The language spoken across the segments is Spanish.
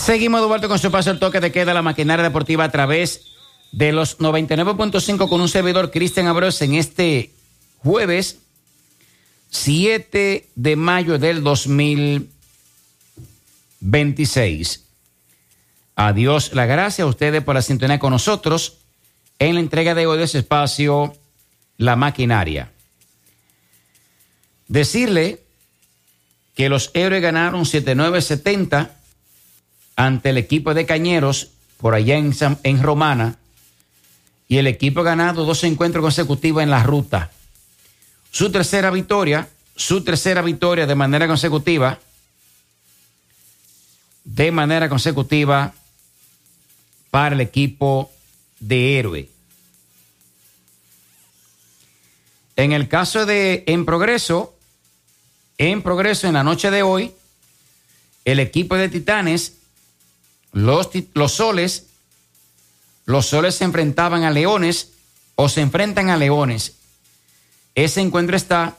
Seguimos de vuelta con su paso el toque de queda, la maquinaria deportiva a través de los 99.5 con un servidor Cristian Abreu en este jueves 7 de mayo del 2026. Adiós, la gracia a ustedes por la sintonía con nosotros en la entrega de hoy de ese espacio, la maquinaria. Decirle que los héroes ganaron 7-9-70 ante el equipo de Cañeros por allá en Romana, y el equipo ha ganado 2 encuentros consecutivos en la ruta. Su tercera victoria de manera consecutiva para el equipo de Héroe. En el caso de En Progreso en la noche de hoy, el equipo de Titanes, los Soles se enfrentaban a Leones o se enfrentan a Leones. Ese encuentro está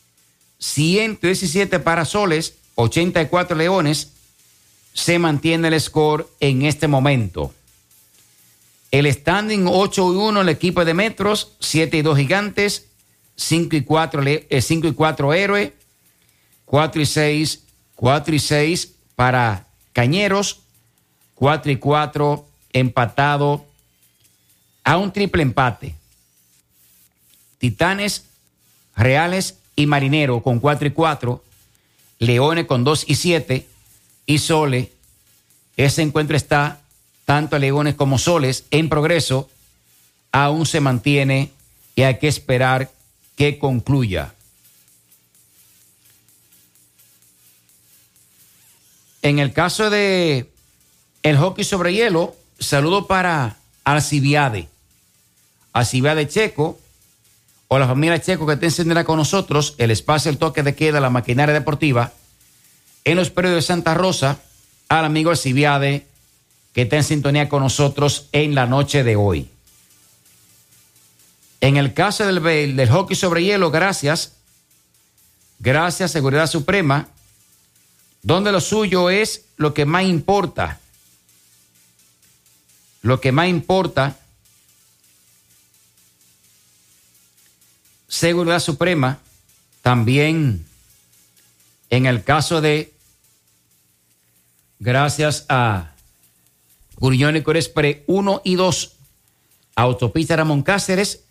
117 para Soles, 84 Leones. Se mantiene el score en este momento. El standing 8-1 el equipo de Metros, 7-2 Gigantes, 5-4 Héroe, 4-6 para Cañeros, 4-4 empatado a un triple empate. Titanes, Reales y Marinero con 4-4, Leones con 2-7 y Soles. Ese encuentro está tanto a Leones como Soles en progreso, aún se mantiene y hay que esperar que concluya. En el caso de el hockey sobre hielo, saludo para Alcibiade Checo o la familia Checo que te encenderá con nosotros el espacio, el toque de queda, la maquinaria deportiva en los predios de Santa Rosa, al amigo Alcibiade que está en sintonía con nosotros en la noche de hoy. En el caso del hockey sobre hielo, gracias Seguridad Suprema, donde lo suyo es lo que más importa. Seguridad Suprema, también en el caso de, gracias a Grullón Licor Express 1 y 2, autopista Ramón Cáceres,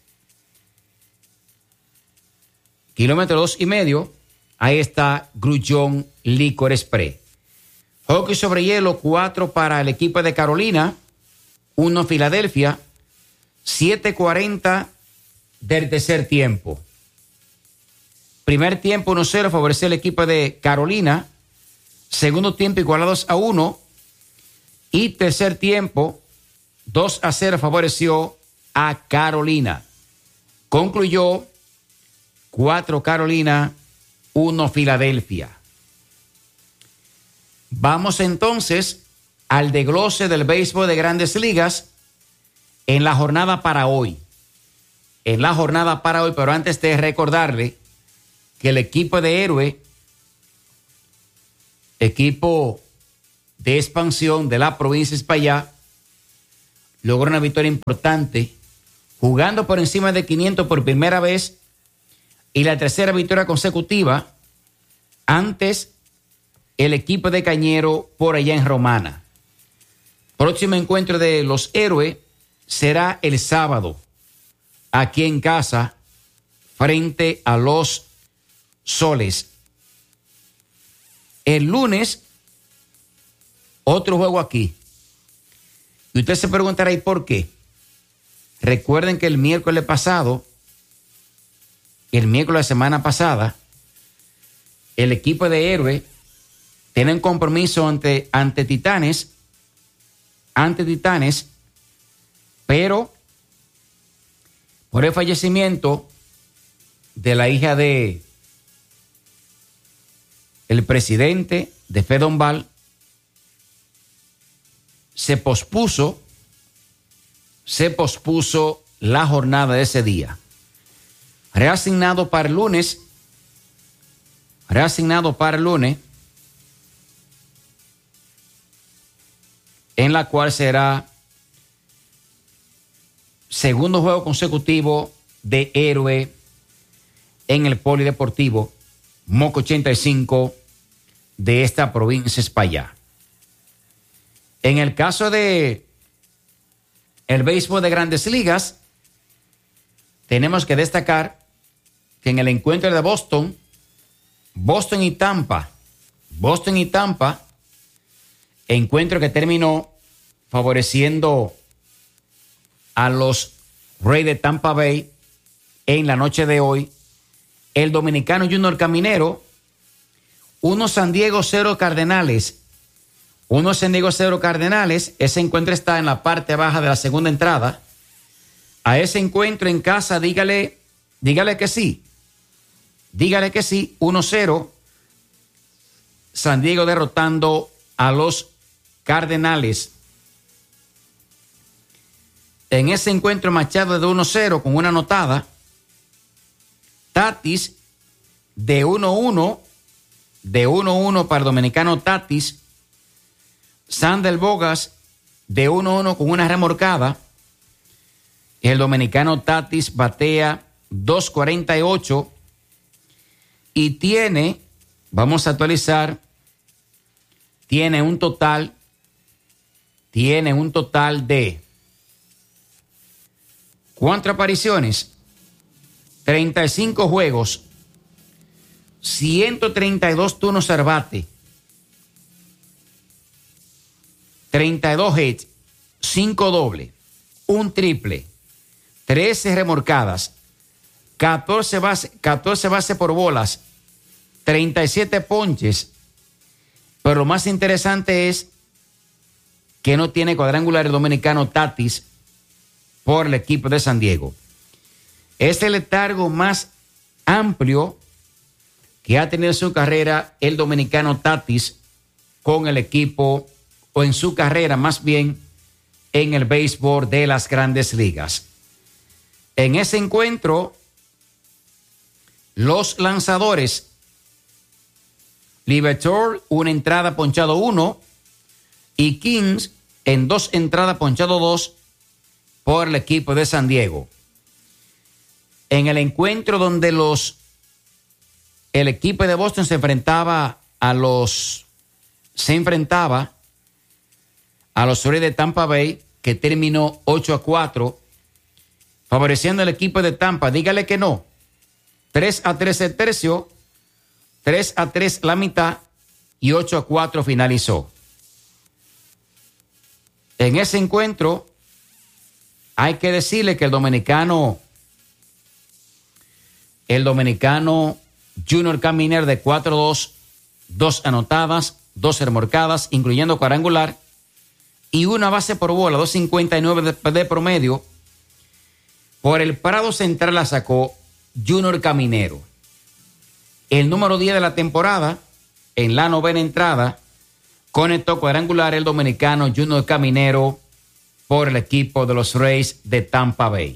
kilómetro 2.5, ahí está Grullón Licor Express. Hockey sobre hielo, 4 para el equipo de Carolina, 1 Filadelfia, 7:40 del tercer tiempo. Primer tiempo 1-0 favoreció el equipo de Carolina. Segundo tiempo igualados a 1. Y tercer tiempo 2-0 favoreció a Carolina. Concluyó 4 Carolina, 1 Filadelfia. Vamos entonces al desglose del béisbol de Grandes Ligas en la jornada para hoy. Pero antes de recordarle que el equipo de Héroe, equipo de expansión de la provincia de Espaillat, logró una victoria importante, jugando por encima de 500 por primera vez y la tercera victoria consecutiva. Antes, el equipo de Cañero por allá en Romana. Próximo encuentro de los Héroes será el sábado, aquí en casa, frente a los Soles. El lunes, otro juego aquí. Y usted se preguntará, ¿y por qué? Recuerden que el miércoles de la semana pasada, el equipo de Héroe tiene un compromiso ante Titanes, pero por el fallecimiento de la hija de el presidente de Fedombal, se pospuso la jornada de ese día. Reasignado para el lunes, en la cual será segundo juego consecutivo de héroe en el Polideportivo Moca 85 de esta provincia Espaillá. En el caso de el béisbol de Grandes Ligas, tenemos que destacar que en el encuentro de Boston y Tampa, encuentro que terminó favoreciendo a los Rays de Tampa Bay en la noche de hoy. El dominicano Junior Caminero, 1 San Diego 0 Cardenales. 1 San Diego 0 Cardenales. Ese encuentro está en la parte baja de la segunda entrada. A ese encuentro en casa, dígale que sí. Dígale que sí. 1-0. San Diego derrotando a los Cardenales. En ese encuentro Machado de 1-0 con una anotada. Tatis de 1-1. De 1-1 para el dominicano Tatis. Sander Bogas de 1-1 con una remorcada. El dominicano Tatis batea 2.48 y tiene, vamos a actualizar, tiene un total de ¿cuántas apariciones? 35 juegos, 132 turnos al bate, 32 hits, 5 dobles, un triple, 13 remorcadas, 14 bases por bolas, 37 ponches. Pero lo más interesante es que no tiene cuadrangular el dominicano Tatis por el equipo de San Diego. Es el letargo más amplio que ha tenido en su carrera el dominicano Tatis con el equipo, o en su carrera más bien, en el béisbol de las Grandes Ligas. En ese encuentro, los lanzadores, Liberatore, una entrada ponchado 1, y Kings en 2 entradas ponchado 2 por el equipo de San Diego. En el encuentro donde el equipo de Boston se enfrentaba a los Rays de Tampa Bay, que terminó 8-4, favoreciendo al equipo de Tampa. Dígale que no. 3-3 el tercio, 3-3 la mitad y 8-4 finalizó. En ese encuentro hay que decirle que el dominicano Junior Caminero de 4-2, 2 anotadas, 2 remorcadas, incluyendo cuadrangular, y una base por bola, 2.59 de promedio. Por el parado central la sacó Junior Caminero. El número 10 de la temporada, en la 9ª entrada, conectó cuadrangular el dominicano Junior Caminero por el equipo de los Rays de Tampa Bay.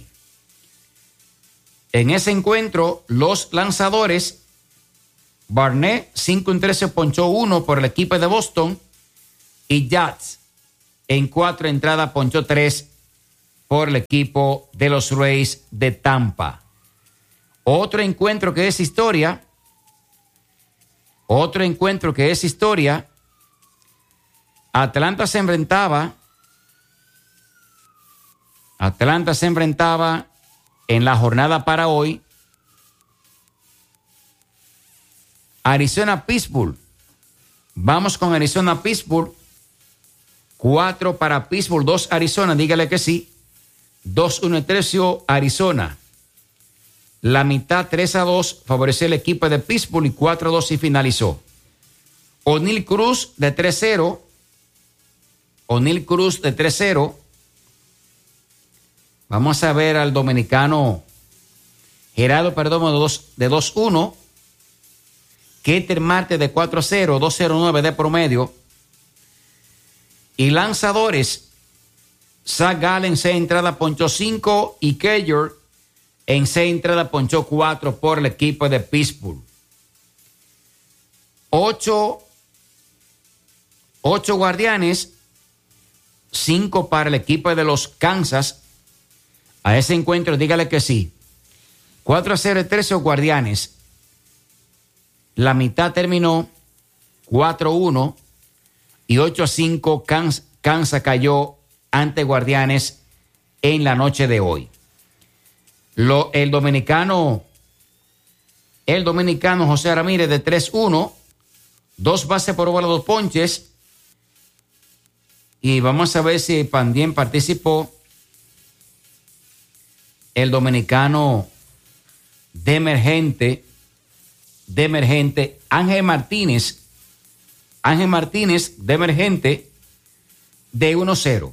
En ese encuentro, los lanzadores, Barnett 5-13 ponchó 1 por el equipo de Boston, y Jazz en 4 entradas ponchó 3 por el equipo de los Rays de Tampa. Otro encuentro que es historia. Atlanta se enfrentaba en la jornada para hoy Arizona-Pittsburgh. Vamos con Arizona-Pittsburgh. 4 para Pittsburgh, 2 Arizona, dígale que sí. 2-1 tercio Arizona. La mitad 3-2 favoreció el equipo de Pittsburgh y 4-2 y finalizó. O'Neill Cruz de 3-0. Vamos a ver al dominicano Gerardo Perdomo de 2-1. Keter Marte de 4-0, 2.09 de promedio. Y lanzadores, Zach Gallen 6 entradas ponchó 5 y Keller en 6 entradas ponchó 4 por el equipo de Pittsburgh. 8 guardianes 5 para el equipo de los Kansas. A ese encuentro, dígale que sí. 4-0 el tercio, Guardianes. La mitad terminó 4-1 y 8-5. Kansas cayó ante Guardianes en la noche de hoy. El dominicano José Ramírez de 3-1, 2 bases por bola, 2 ponches. Y vamos a ver si también participó el dominicano de emergente, Ángel Martínez de emergente de 1-0.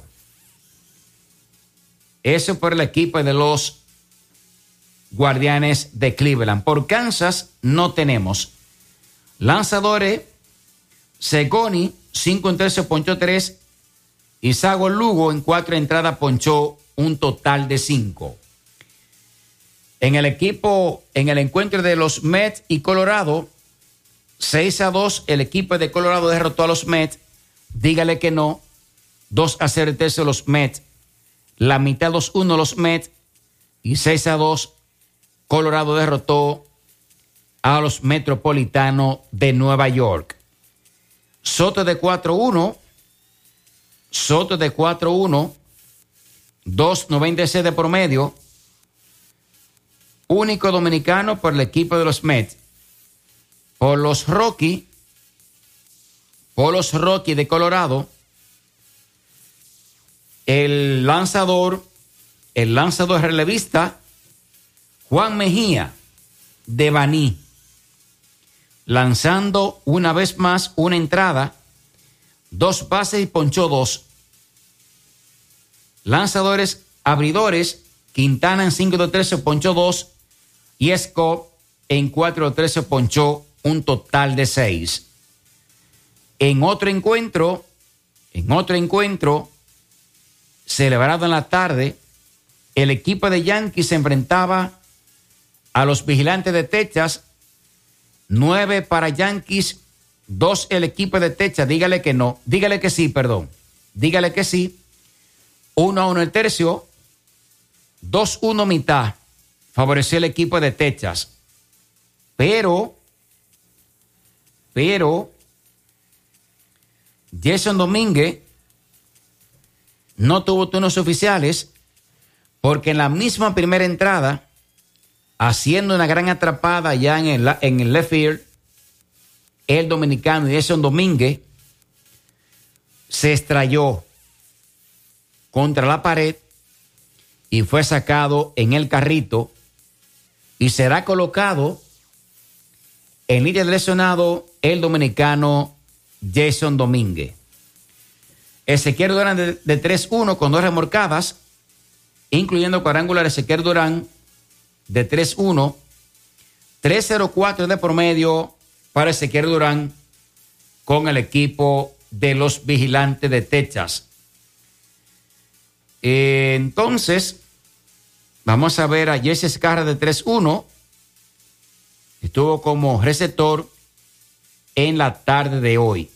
Eso por el equipo de los Guardianes de Cleveland. Por Kansas no tenemos lanzadores. Segoni, 5 1/3, ponchó 3. Y Sago Lugo en 4 entradas ponchó un total de 5. En el encuentro de los Mets y Colorado, 6-2, el equipo de Colorado derrotó a los Mets. Dígale que no. 2-0 el tercio los Mets. La mitad 2-1 los Mets. Y 6-2, Colorado derrotó a los Metropolitanos de Nueva York. Soto de 4-1. 2.96 de promedio. Único dominicano por el equipo de los Mets. Por los Rockies de Colorado, el lanzador relevista Juan Mejía de Baní, lanzando una vez más una entrada, 2 bases y ponchó 2. Lanzadores abridores, Quintana en 5-13 ponchó 2 y Scott en 4-13 ponchó un total de 6. En otro encuentro celebrado en la tarde, el equipo de Yankees se enfrentaba a los Vigilantes de Texas. 9 para Yankees, 2 el equipo de Texas. Dígale que no, dígale que sí, perdón. Dígale que sí. 1-1 el tercio, 2-1 mitad. Favoreció el equipo de Texas. Pero Jason Domínguez no tuvo turnos oficiales porque en la misma primera entrada, haciendo una gran atrapada ya en el left field, el dominicano Jason Domínguez se estrelló contra la pared y fue sacado en el carrito y será colocado en línea de lesionado el dominicano Jason Domínguez. Ezequiel Durán de 3-1 con 2 remolcadas, incluyendo cuadrangular. Ezequiel Durán de 3-1, 3.04 de promedio para Ezequiel Durán con el equipo de los Vigilantes de Texas. Entonces, vamos a ver a Jesse Escarra de 3-1. Estuvo como receptor en la tarde de hoy.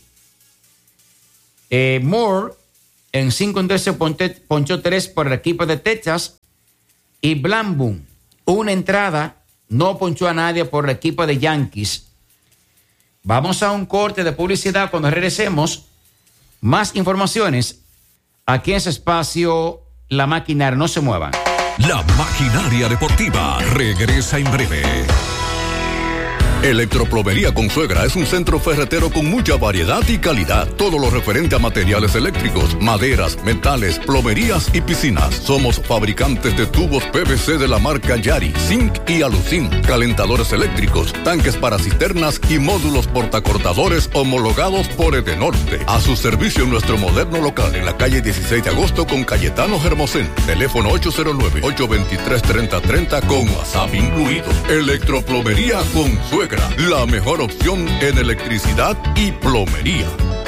Moore en 5 1/3 ponchó 3 por el equipo de Texas. Y Blamboom, una entrada, no ponchó a nadie por el equipo de Yankees. Vamos a un corte de publicidad. Cuando regresemos, más informaciones aquí en ese espacio, La Maquinaria. No se muevan. La Maquinaria Deportiva regresa en breve. Electroplomería Consuegra es un centro ferretero con mucha variedad y calidad. Todo lo referente a materiales eléctricos, maderas, metales, plomerías y piscinas. Somos fabricantes de tubos PVC de la marca Yari, Zinc y Alucin, calentadores eléctricos, tanques para cisternas y módulos portacortadores homologados por Edenorte. A su servicio en nuestro moderno local en la calle 16 de agosto con Cayetano Hermosén. Teléfono 809-823-3030 con WhatsApp incluido. Electroplomería Consuegra. La mejor opción en electricidad y plomería.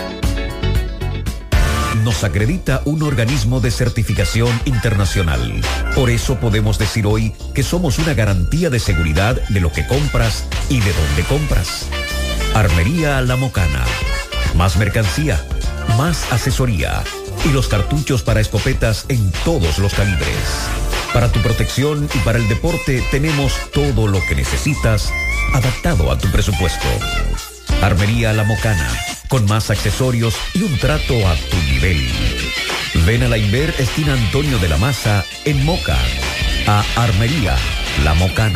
Nos acredita un organismo de certificación internacional. Por eso podemos decir hoy que somos una garantía de seguridad de lo que compras y de dónde compras. Armería La Mocana. Más mercancía, más asesoría, y los cartuchos para escopetas en todos los calibres. Para tu protección y para el deporte tenemos todo lo que necesitas adaptado a tu presupuesto. Armería La Mocana, con más accesorios y un trato a tu nivel. Ven a la Inver esquina Antonio de la Maza en Moca, a Armería La Mocana.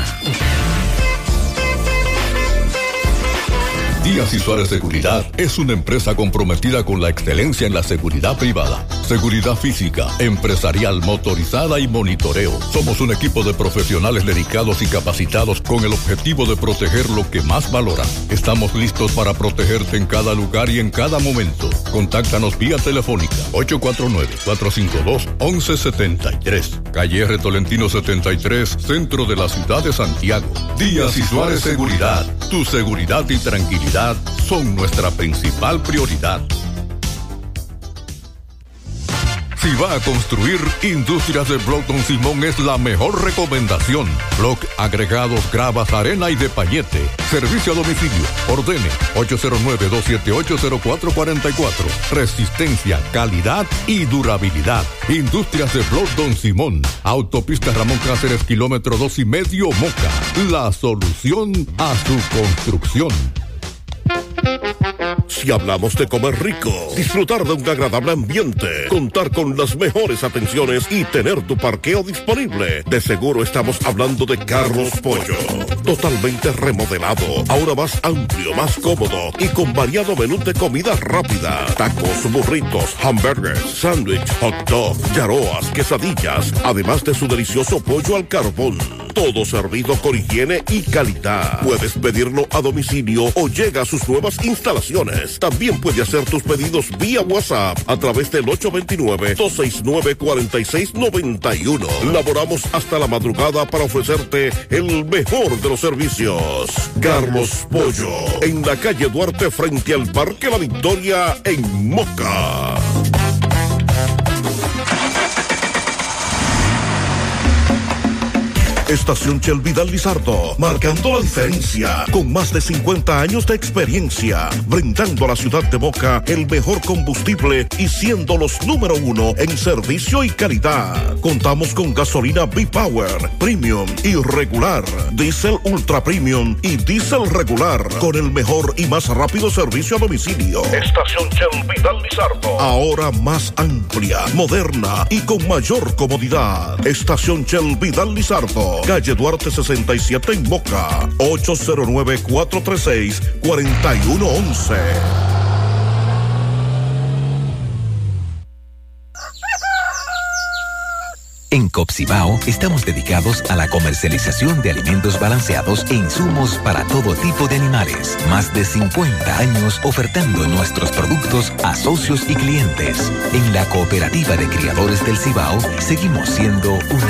Díaz y Suárez Seguridad es una empresa comprometida con la excelencia en la seguridad privada, seguridad física, empresarial, motorizada y monitoreo. Somos un equipo de profesionales dedicados y capacitados con el objetivo de proteger lo que más valoran. Estamos listos para protegerte en cada lugar y en cada momento. Contáctanos vía telefónica 849-452-1173. Calle R. Tolentino 73, centro de la ciudad de Santiago. Díaz y Suárez Seguridad. Tu seguridad y tranquilidad son nuestra principal prioridad. Si va a construir, Industrias de Block Don Simón es la mejor recomendación. Block, agregados, gravas, arena y de pañete. Servicio a domicilio. Ordene 809-278-0444. Resistencia, calidad y durabilidad. Industrias de Block Don Simón. Autopista Ramón Cáceres, kilómetro 2,5 Moca. La solución a su construcción. Si hablamos de comer rico, disfrutar de un agradable ambiente, contar con las mejores atenciones y tener tu parqueo disponible, de seguro estamos hablando de Carlos Pollo. Totalmente remodelado, ahora más amplio, más cómodo y con variado menú de comida rápida. Tacos, burritos, hamburgers, sándwich, hot dog, yaroas, quesadillas, además de su delicioso pollo al carbón. Todo servido con higiene y calidad. Puedes pedirlo a domicilio o llega a sus nuevas instalaciones. También puede hacer tus pedidos vía WhatsApp a través del 829-269-4691. Laboramos hasta la madrugada para ofrecerte el mejor de los servicios. Carlos Pollo, en la calle Duarte frente al Parque La Victoria en Moca. Estación Shell Vidal Lizardo, marcando la diferencia, con más de 50 años de experiencia, brindando a la ciudad de Moca el mejor combustible y siendo los número 1 en servicio y calidad. Contamos con gasolina B-Power, Premium y regular, Diesel Ultra Premium y Diesel regular, con el mejor y más rápido servicio a domicilio. Estación Shell Vidal Lizardo, ahora más amplia, moderna y con mayor comodidad. Estación Shell Vidal Lizardo, calle Duarte 67 en Moca, 809-436-4111. En Copcibao estamos dedicados a la comercialización de alimentos balanceados e insumos para todo tipo de animales. Más de 50 años ofertando nuestros productos a socios y clientes. En la Cooperativa de Criadores del Cibao seguimos siendo una